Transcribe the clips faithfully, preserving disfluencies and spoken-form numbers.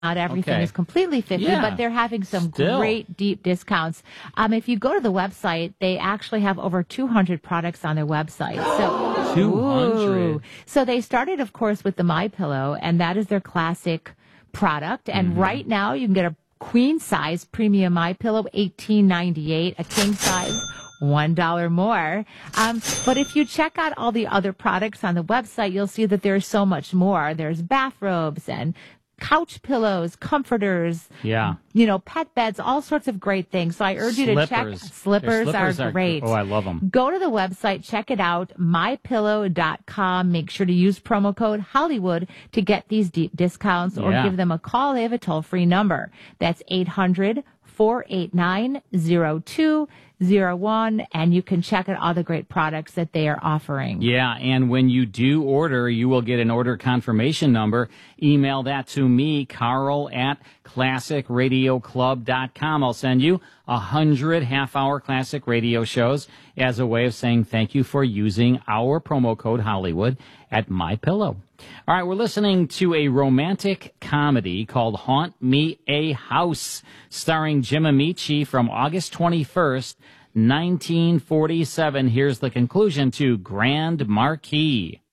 Not everything Okay. is completely fifty, Yeah. but they're having some Still. great deep discounts. Um, if you go to the website, they actually have over two hundred products on their website. So two hundred. Ooh. So they started, of course, with the My Pillow, and that is their classic product. And Mm-hmm. right now, you can get a queen size premium My Pillow, eighteen ninety-eight, a king size, one dollar more. Um, but if you check out all the other products on the website, you'll see that there's so much more. There's bathrobes and couch pillows, comforters, Yeah. you know, pet beds, all sorts of great things. So I urge you to check. Slippers. Slippers, Their slippers are are- great. oh, I love 'em. Go to the website, check it out, my pillow dot com. Make sure to use promo code Hollywood to get these deep discounts or Yeah. give them a call. They have a toll-free number. That's eight hundred, four eight nine, zero two zero one, and you can check out all the great products that they are offering. Yeah, and when you do order, you will get an order confirmation number. Email that to me, Carl at classic radio club dot com. I'll send you a hundred half-hour classic radio shows as a way of saying thank you for using our promo code Hollywood at MyPillow. All right, we're listening to a romantic comedy called Haunt Me a House, starring Jim Amici from August twenty-first, nineteen forty-seven. Here's the conclusion to Grand Marquis.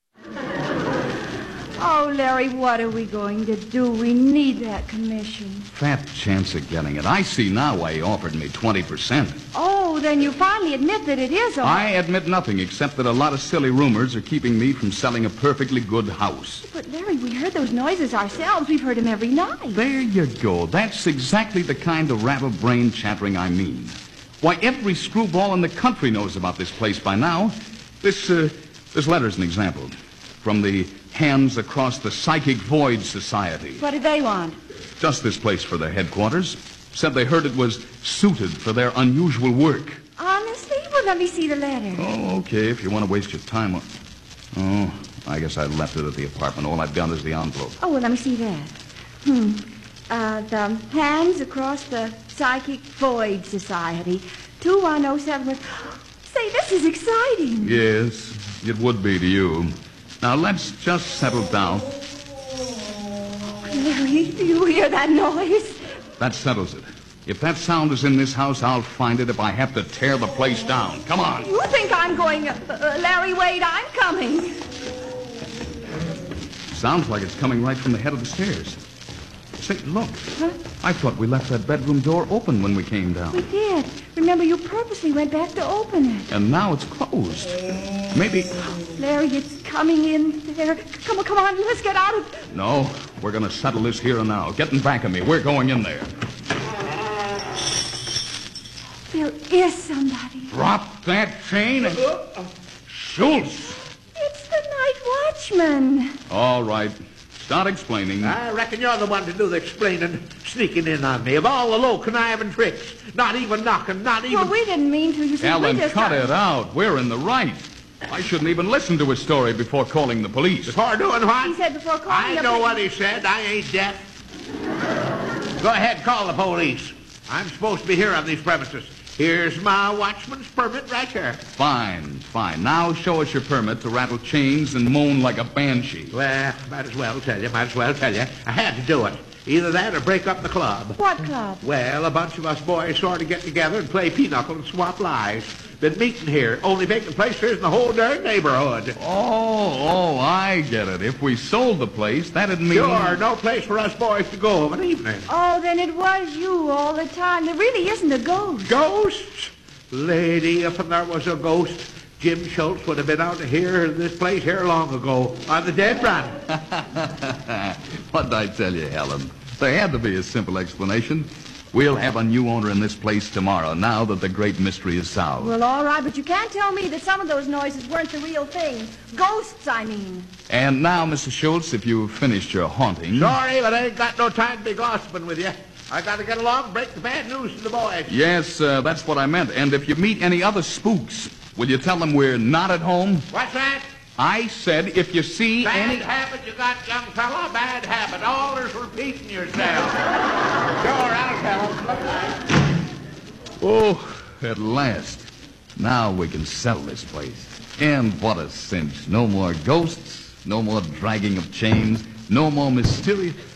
Oh, Larry, what are we going to do? We need that commission. Fat chance of getting it. I see now why he offered me twenty percent. Oh, then you finally admit that it is all... I admit nothing except that a lot of silly rumors are keeping me from selling a perfectly good house. But, Larry, we heard those noises ourselves. We've heard them every night. There you go. That's exactly the kind of rattle-brain chattering I mean. Why, every screwball in the country knows about this place by now. This, uh, this letter's an example. From the Hands Across the Psychic Void Society. What do they want? Just this place for their headquarters. Said they heard it was suited for their unusual work. Honestly? Well, let me see the letter. Oh, okay, if you want to waste your time on... Oh, I guess I left it at the apartment. All I've got is the envelope. Oh, well, let me see that. Hmm. Uh, the Hands Across the Psychic Void Society. two one oh seven... Say, this is exciting. Yes, it would be to you. Now, let's just settle down. Larry, do you hear that noise? That settles it. If that sound is in this house, I'll find it if I have to tear the place down. Come on. You think I'm going... Uh, uh, Larry, wait, I'm coming. Sounds like it's coming right from the head of the stairs. Say, look. Huh? I thought we left that bedroom door open when we came down. We did. Remember, you purposely went back to open it. And now it's closed. Maybe... Larry, it's coming in there. Come on, come on, let's get out of... No, we're going to settle this here and now. Getting back of me. We're going in there. There is somebody. Drop that chain and... Schultz! It's the night watchman. All right. Start explaining. I reckon you're the one to do the explaining, sneaking in on me. Of all the low conniving tricks, not even knocking, not even... Well, we didn't mean to. You see, Ellen, we just... cut it out. We're in the right. I shouldn't even listen to his story before calling the police. Before doing what? He said before calling I the know police. what he said. I ain't deaf. Go ahead, call the police. I'm supposed to be here on these premises. Here's my watchman's permit right here. Fine, fine. Now show us your permit to rattle chains and moan like a banshee. Well, might as well tell you, might as well tell you. I had to do it. Either that or break up the club. What club? Well, a bunch of us boys sort of get together and play pinochle and swap lies. Been meeting here, only vacant place there is in the whole darn neighborhood. Oh, oh, I get it. If we sold the place, that'd mean... Sure, no place for us boys to go of an evening. Oh, then it was you all the time. There really isn't a ghost. Ghosts? Lady, if there was a ghost, Jim Schultz would have been out of here, this place here long ago, on the dead run. What'd I tell you, Helen? There had to be a simple explanation. We'll have a new owner in this place tomorrow, now that the great mystery is solved. Well, all right, but you can't tell me that some of those noises weren't the real thing. Ghosts, I mean. And now, Missus Schultz, if you've finished your haunting... Sorry, but I ain't got no time to be gossiping with you. I got to get along and break the bad news to the boys. Yes, uh, that's what I meant. And if you meet any other spooks, will you tell them we're not at home? What's that? I said if you see Bad any... habit you got, young fella. Bad habit. Always repeating yourself. Sure, I'll tell them. Oh, at last. Now we can settle this place. And what a cinch. No more ghosts, no more dragging of chains, no more mysterious...